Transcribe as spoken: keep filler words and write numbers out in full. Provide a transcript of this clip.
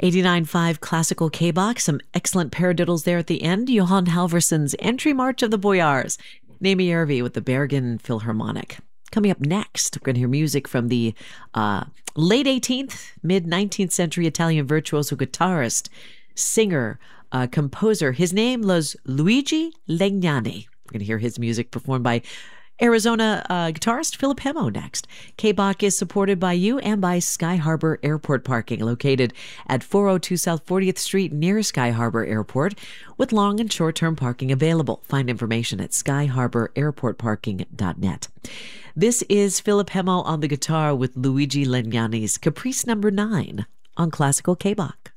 eighty-nine point five Classical K-Box, some excellent paradiddles there at the end. Johan Halvorsson's Entry March of the Boyars. Naomi Järvi with the Bergen Philharmonic. Coming up next, we're going to hear music from the uh, late eighteenth, mid-nineteenth century Italian virtuoso guitarist, singer, uh, composer. His name was Luigi Legnani. We're going to hear his music performed by Arizona uh, guitarist Philip Hemo next. K-Bach is supported by you and by Sky Harbor Airport Parking, located at four oh two South fortieth Street near Sky Harbor Airport, with long and short-term parking available. Find information at sky harbor airport parking dot net. This is Philip Hemo on the guitar with Luigi Legnani's Caprice Number nine on Classical K-Bach.